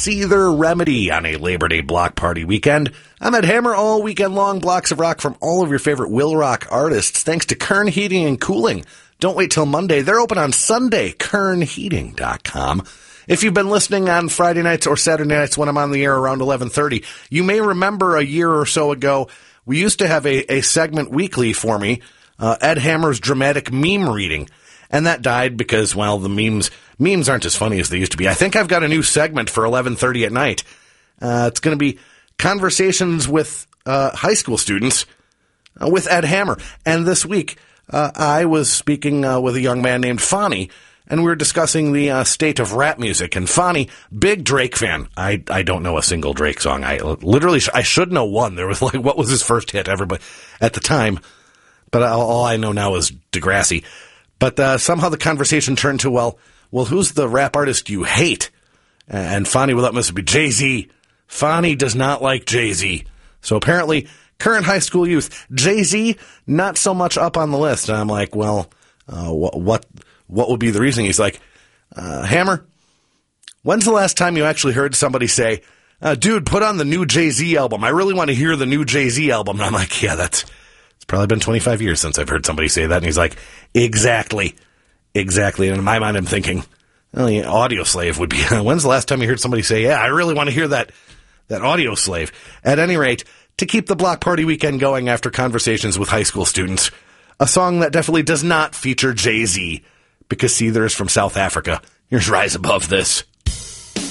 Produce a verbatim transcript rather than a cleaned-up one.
Seether Remedy on a Labor Day block party weekend. I'm Ed Hammer, all weekend long, blocks of rock from all of your favorite Will Rock artists, thanks to Kern Heating and Cooling. Don't wait till Monday. They're open on Sunday, kern heating dot com. If you've been listening on Friday nights or Saturday nights when I'm on the air around eleven thirty, you may remember a year or so ago, we used to have a, a segment weekly for me, uh, Ed Hammer's Dramatic Meme Reading. And that died because, well, the memes memes aren't as funny as they used to be. I think I've got a new segment for eleven thirty at night. Uh, it's going to be conversations with uh, high school students uh, with Ed Hammer. And this week, uh, I was speaking uh, with a young man named Fonny, and we were discussing the uh, state of rap music. And Fonny, big Drake fan. I, I don't know a single Drake song. I literally, sh- I should know one. There was like, what was his first hit? Everybody at the time. But all, all I know now is Degrassi. But uh, somehow the conversation turned to, well, well, who's the rap artist you hate? And Fonny, well, that must be Jay-Z. Fonny does not like Jay-Z. So apparently, current high school youth, Jay-Z, not so much up on the list. And I'm like, well, uh, wh- what what would be the reason? He's like, uh, Hammer, when's the last time you actually heard somebody say, uh, dude, put on the new Jay-Z album. I really want to hear the new Jay-Z album. And I'm like, yeah, that's... It's probably been twenty-five years since I've heard somebody say that. And he's like, exactly, exactly. And in my mind, I'm thinking, well, yeah, Audio Slave would be, when's the last time you heard somebody say, yeah, I really want to hear that, that Audio Slave. At any rate, to keep the block party weekend going after conversations with high school students, a song that definitely does not feature Jay-Z because Seether is from South Africa. Here's Rise Above This.